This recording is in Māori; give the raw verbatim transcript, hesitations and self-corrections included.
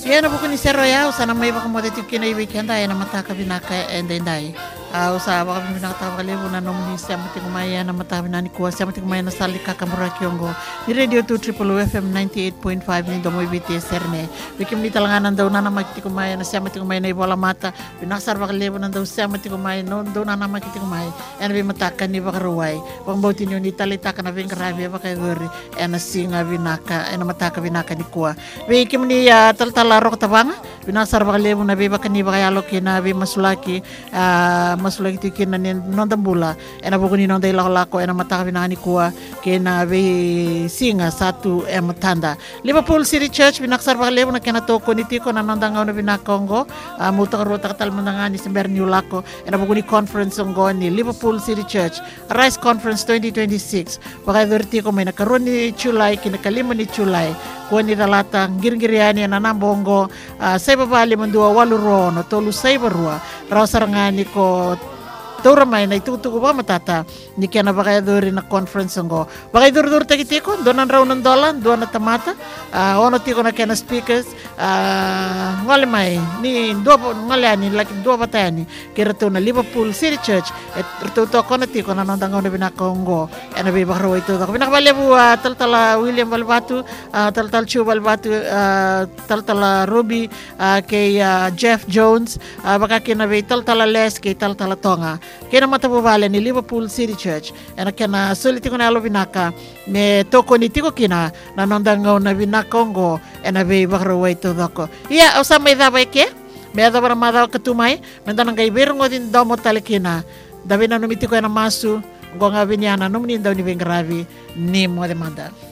Ia na buku ni sero ya usana mai baka mo deti kina iwi kenda ya na mataka binaka ende ndai. Ah usa baka binaka tawa lebu na nomni sema tingu mai ya na mata binani kuwa sema tingu mai na sali kaka mura kiongo. Ni radio two triple F M ninety-eight point five ni domo ibiti serne. Bikim ni talanganan daw na na makiti ko mai na sema tingu mai na ibola mata. Binakasar baka lebu na daw sema tingu mai no daw na na makiti ko mai. Ena bi mataka ni baka ruwai. Bang bauti ni ni talita kana bing karabi baka gori. Ena singa binaka ena mataka binaka ni kuwa. Bikim ni ya tal tal larok tabanga binasar bakalebu na biba kani bakayalo kina bi masulaki uh, masulaki tikina ni nondambula ena bukuni nonda ilako lako ena mataka binani kuwa kina bi singa satu e matanda Liverpool City Church binasar bakalebu na kina toko ni tiko na nondanga na binakongo uh, muta karota katal mandanga ni sember ni ulako ena bukuni conference ngo ni Liverpool City Church Rise Conference twenty twenty-six bakay vertiko may nakaroon ni July kina kalima ni July kuwa ni talata ngir-ngiriani na nambongo uh, sa ibabali mandua waluro no tolu sa ibarua raw sarangani ko Tora may na itutuko ba matata ni kaya na bakaya duri na conference ngo bakay dur-dur tagitiko doon raw ng dolan doon na tamata uh, ono tiko na kaya na speakers uh, ngali may ni dua ngali ani laki dua patani kira to na Liverpool City Church et tuto ko na tiko na nondangaw na binakongo e na bibakro ito ko binakabalebu uh, taltala William Balbatu uh, taltal Chu Balbatu uh, taltala Ruby uh, kay uh, Jeff Jones uh, baka kinabi taltala Les kay taltala Tonga kena matapubale ni Liverpool City Church ena kena soliti ko na alo binaka me toko ni tiko kina na nondangaw na binakongo ena be bakro ito dako iya usa may dabay ke me ada para madaw katumay nandanang gaibiro ngodin daw mo talikina dabi na numiti ko na masu ngo nga binyana numni daw ni bengravi ni mo demanda